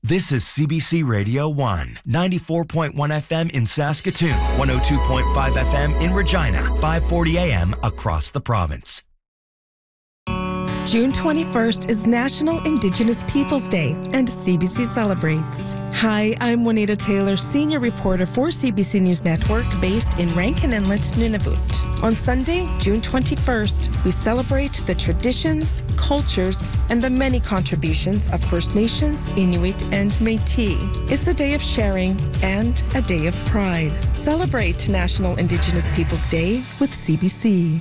This is CBC Radio 1, 94.1 FM in Saskatoon, 102.5 FM in Regina, 540 AM across the province. June 21st is National Indigenous Peoples Day, and CBC celebrates. Hi, I'm Juanita Taylor, senior reporter for CBC News Network, based in Rankin Inlet, Nunavut. On Sunday, June 21st, we celebrate the traditions, cultures, and the many contributions of First Nations, Inuit, and Métis. It's a day of sharing and a day of pride. Celebrate National Indigenous Peoples Day with CBC.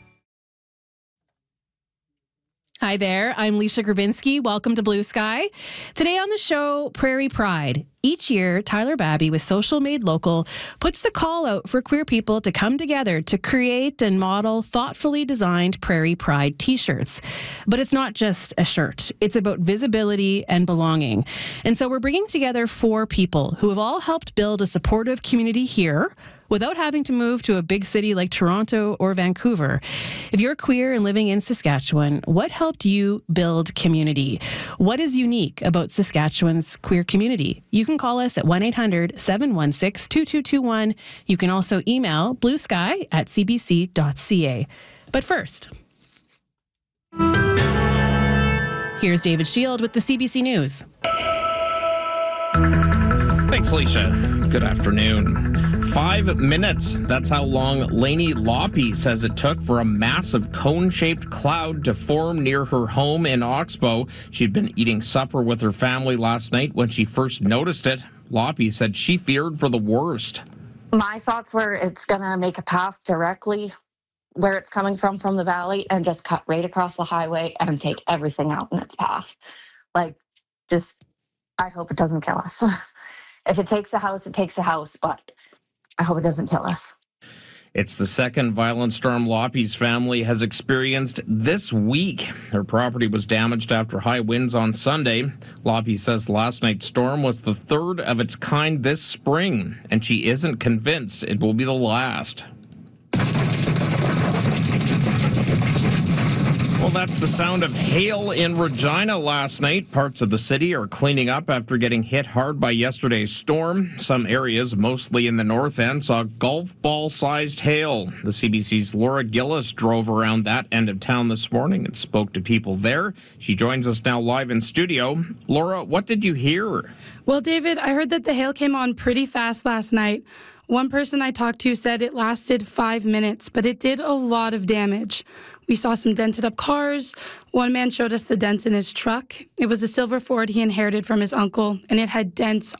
Hi there, I'm Leisha Grabinski. Welcome to Blue Sky. Today on the show, Prairie Pride. Each year, Tyler Babby with Social Made Local puts the call out for queer people to come together to create and model thoughtfully designed Prairie Pride t-shirts. But it's not just a shirt. It's about visibility and belonging. And so we're bringing together 4 people who have all helped build a supportive community here without having to move to a big city like Toronto or Vancouver. If you're queer and living in Saskatchewan, what helped you build community? What is unique about Saskatchewan's queer community? You can call us at 1-800-716-2221. You can also email bluesky@cbc.ca. But first, here's David Shield with the CBC News. Thanks, Leisha. Good afternoon. 5 minutes. That's how long Lainey Loppe says it took for a massive cone-shaped cloud to form near her home in Oxbow. She'd been eating supper with her family last night when she first noticed it. Loppe said she feared for the worst. My thoughts were it's going to make a path directly where it's coming from the valley and just cut right across the highway and take everything out in its path. I hope it doesn't kill us. If it takes the house, it takes the house, but I hope it doesn't kill us. It's the second violent storm Loppe's family has experienced this week. Her property was damaged after high winds on Sunday. Loppe says last night's storm was the third of its kind this spring, and she isn't convinced it will be the last. Well, that's the sound of hail in Regina last night. Parts of the city are cleaning up after getting hit hard by yesterday's storm. Some areas, mostly in the north end, saw golf ball-sized hail. The CBC's Laura Gillis drove around that end of town this morning and spoke to people there. She joins us now live in studio. Laura, what did you hear? Well, David, I heard that the hail came on pretty fast last night. One person I talked to said it lasted 5 minutes, but it did a lot of damage. We saw some dented up cars. One man showed us the dents in his truck. It was a silver Ford he inherited from his uncle, and it had dents